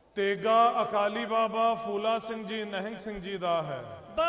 ਤੇਗਾ ਅਕਾਲੀ ਬਾਬਾ ਫੂਲਾ ਸਿੰਘ ਜੀ ਨਿਹੰਗ ਸਿੰਘ ਜੀ ਦਾ ਹੈ।